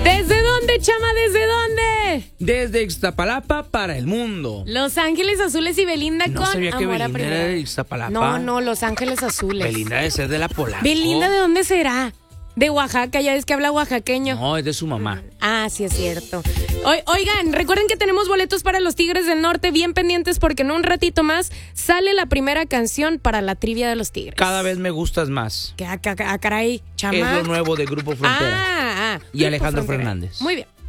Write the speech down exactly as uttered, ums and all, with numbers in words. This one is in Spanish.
¿Desde dónde, chama? ¿Desde dónde? Desde Ixtapalapa para el mundo. Los Ángeles Azules y Belinda No con sabía que Amor a Belinda Primera. era de Ixtapalapa. No, no, Los Ángeles Azules. Belinda debe ser de la Polanco. ¿Belinda de dónde será? De Oaxaca, ya ves que habla oaxaqueño. No, es de su mamá. Ah, sí es cierto. O- oigan, recuerden que tenemos boletos para los Tigres del Norte, bien pendientes porque en un ratito más sale la primera canción para la trivia de los Tigres. Cada vez me gustas más. Que, ah, ca- ah, caray, chama. Es lo nuevo de Grupo Frontera. Ah, ah. Y Grupo Alejandro Frontera. Fernández. Muy bien.